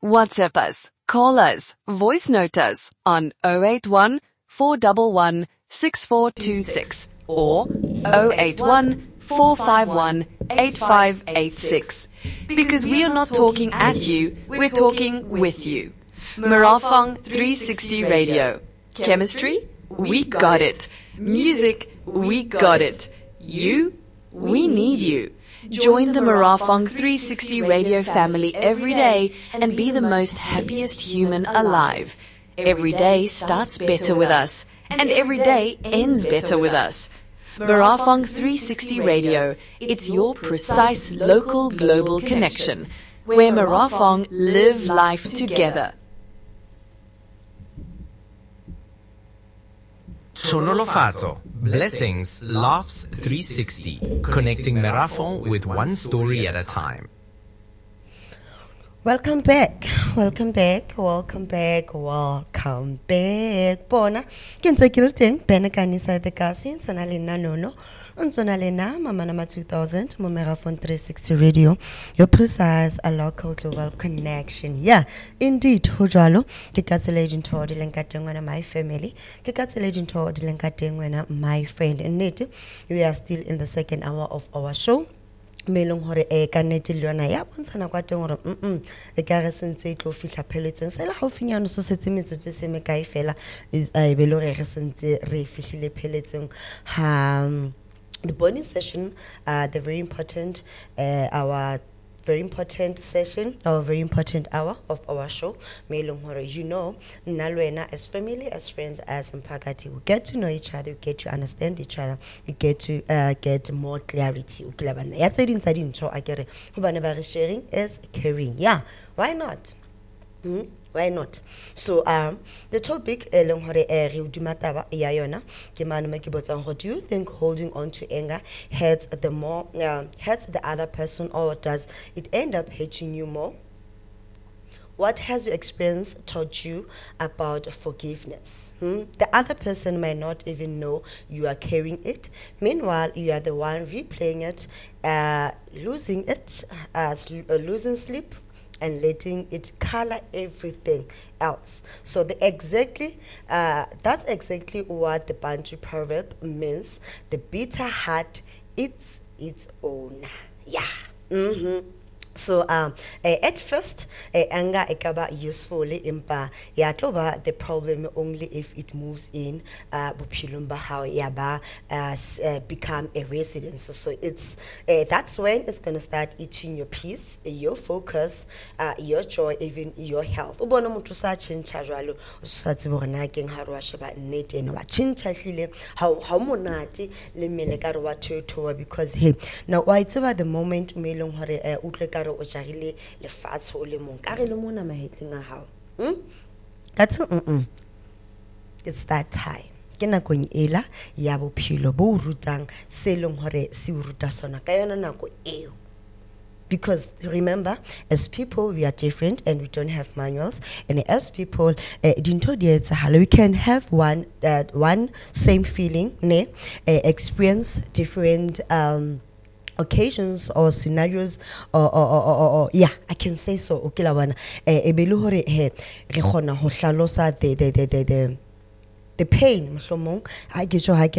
WhatsApp us, call us, voice note us on 081 411 6426 or 081 451 8586. Because we are not talking at you, we're talking with you. Marafong 360 Radio. Chemistry? We got it. Music? We got it. You? We need you. Join the Marafong 360 Radio family every day and be the most happiest human alive. Every day starts better with us, and every day ends better with us. Marafong 360 Radio, it's your precise local global connection, where Marafong live life together. Tsonolofatso, Blessings, Laughs 360, connecting Marafong with one story at a time. Welcome back. Bona, kinsa kilteng penakani sa the kasi sanalina nono. Unsonalena Mama Nama 2000 Marafong 360 Radio, your precise a local global connection. Yeah, indeed, Hujalo, Kikatsilagin to the Lenkatengwana, my family, Kikatsilagin to the Lenkatengwana, my friend, and native. We are still in the second hour of our show. Melong hore e ka nete le yona ya bontshana kwa teng hore e ka re sentse e tlo fihla pheletseng sela ho finyano so setse metsotso se me kae fela e be le re sentse re fihlile pheletseng ha the bonus session, the very important our very important session, our very important hour of our show. You know, Nalwena as family, as friends, as Mpakati, we get to know each other, we get to understand each other, we get to get more clarity. So I get it. Sharing is caring. Yeah, why not? Why not? So the topic do you think holding on to anger hurts the other person, or does it end up hating you more? What has your experience taught you about forgiveness? The other person might not even know you are carrying it. Meanwhile, you are the one replaying it, losing sleep, and letting it color everything else. So that's exactly what the Bantu proverb means. The bitter heart eats its own. Yeah. So at first anger ekaba usefully impa ya tloba the problem only if it moves in bophelong ba hao yaba become a residence. So it's that's when it's going to start eating your peace, your focus, your joy, even your health. O bona motho sa tšhentšha jalo o sa tsebe gore na keng ha re wa sheba nnete eno wa tšhentšha hlile ha monate le mmele ka re wa thothoa, because hey now wa tseba the moment me leng hore o tle ka o jagile le fatsho o le mong ka re le mona mahetleng a hao that's it's that time ke nakong ela ya bophelo bo rutang se leng hore se ruta sona ka yona nako eo. Because remember, as people, we are different and we don't have manuals. And as people, we can have one same feeling, experience different occasions or scenarios or yeah, I can say so. Okay, la wana ebele hore he re khona ho hlalosa the pain mohlomong ha ke